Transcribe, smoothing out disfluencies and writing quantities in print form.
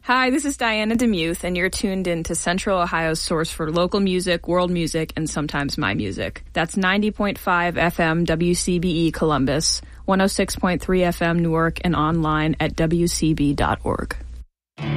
Hi, this is Diana DeMuth, and you're tuned in to Central Ohio's source for local music, world music, and sometimes my music. That's 90.5 FM WCBE Columbus, 106.3 FM Newark, and online at wcb.org.